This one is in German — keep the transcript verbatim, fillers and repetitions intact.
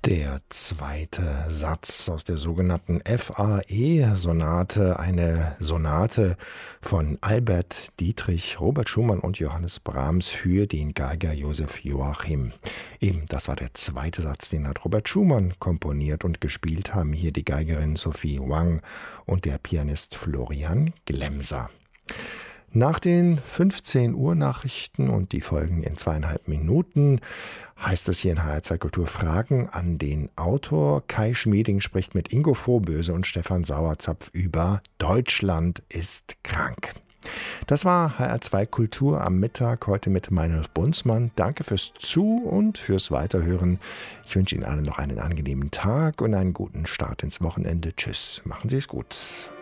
Der zweite Satz aus der sogenannten F A E-Sonate, eine Sonate von Albert Dietrich, Robert Schumann und Johannes Brahms für den Geiger Joseph Joachim. Eben, das war der zweite Satz, den hat Robert Schumann komponiert, und gespielt haben hier die Geigerin Sophie Wang und der Pianist Florian Glemser. Nach den fünfzehn Uhr Nachrichten, und die folgen in zweieinhalb Minuten, heißt es hier in H R zwei Kultur Fragen an den Autor. Kai Schmieding spricht mit Ingo Vorböse und Stefan Sauerzapf über Deutschland ist krank. Das war H R zwei Kultur am Mittag, heute mit Meinolf Bunzmann. Danke fürs Zu- und fürs Weiterhören. Ich wünsche Ihnen allen noch einen angenehmen Tag und einen guten Start ins Wochenende. Tschüss, machen Sie es gut.